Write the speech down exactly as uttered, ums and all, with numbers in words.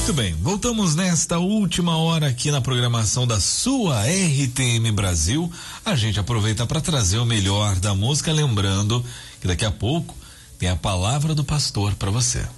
Muito bem, voltamos nesta última hora aqui na programação da sua R T M Brasil. A gente aproveita para trazer o melhor da música, lembrando que daqui a pouco tem a palavra do pastor para você.